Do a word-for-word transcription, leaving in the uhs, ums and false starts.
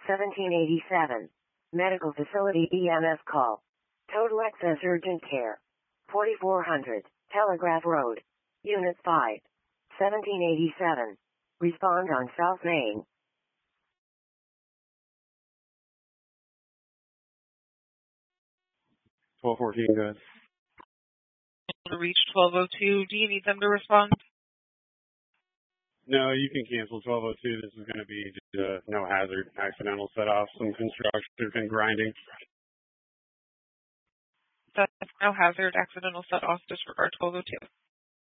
seventeen eighty-seven. Medical facility E M S call. Total access urgent care. forty-four hundred. Telegraph Road. Unit five. seventeen eighty-seven. Respond on South Main. twelve fourteen, go ahead. To reach twelve oh two, do you need them to respond? No, you can cancel twelve oh two. This is going to be just a no hazard, accidental set off, some construction and grinding. That's no hazard, accidental set off, disregard twelve oh two.